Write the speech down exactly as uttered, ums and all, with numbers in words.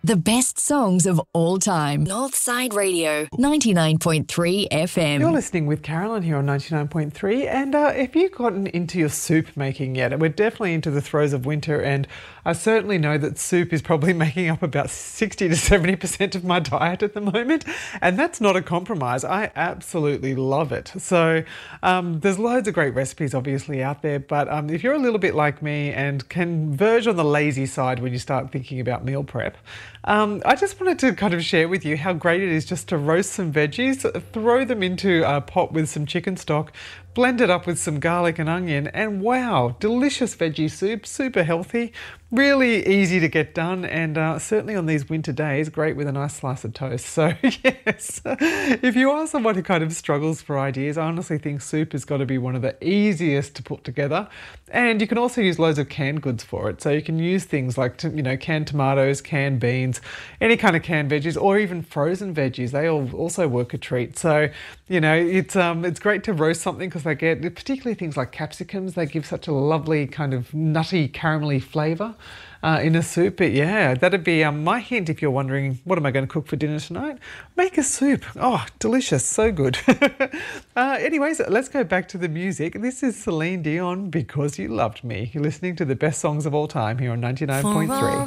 The best songs of all time. Northside Radio, ninety-nine point three F M. You're listening with Carolyn here on ninety-nine point three, and uh, if you've gotten into your soup making yet, we're definitely into the throes of winter, and I certainly know that soup is probably making up about sixty to seventy percent of my diet at the moment, and that's not a compromise. I absolutely love it. So um, there's loads of great recipes obviously out there, but um, if you're a little bit like me and can verge on the lazy side when you start thinking about meal prep, Um, I just wanted to kind of share with you how great it is just to roast some veggies, throw them into a pot with some chicken stock, blend it up with some garlic and onion, and wow, delicious veggie soup, super healthy, really easy to get done, and uh, certainly on these winter days, great with a nice slice of toast. So yes, if you are someone who kind of struggles for ideas, I honestly think soup has got to be one of the easiest to put together. And you can also use loads of canned goods for it. So you can use things like, you know, canned tomatoes, canned beans, any kind of canned veggies, or even frozen veggies. They all also work a treat. So, you know, it's um, it's great to roast something because they get, particularly things like capsicums, they give such a lovely kind of nutty, caramelly flavour uh, in a soup. But yeah, that'd be um, my hint if you're wondering, what am I going to cook for dinner tonight? Make a soup. Oh, delicious. So good. uh, anyways, let's go back to the music. This is Celine Dion, Because You Loved Me. You're listening to the best songs of all time here on ninety-nine point three.